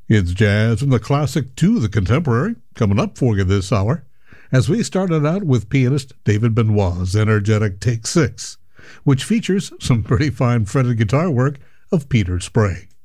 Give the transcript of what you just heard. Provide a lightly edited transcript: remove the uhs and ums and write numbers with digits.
It's jazz from the classic to the contemporary coming up for you this hour, as we started out with pianist David Benoit's energetic Take 6, which features some pretty fine fretted guitar work of Peter Sprague.